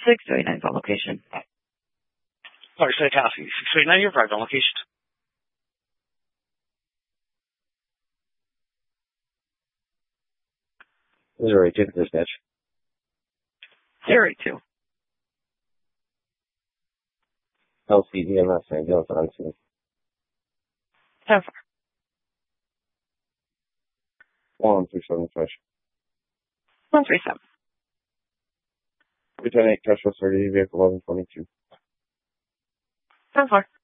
629 on location. Sorry, say Cassie. 629, you're right on location. Zero 82 dispatch. 082. LCDMS ambulance on scene. 10-4. 1375. 137. Lieutenant Cashel 30, vehicle 1122. 10-4.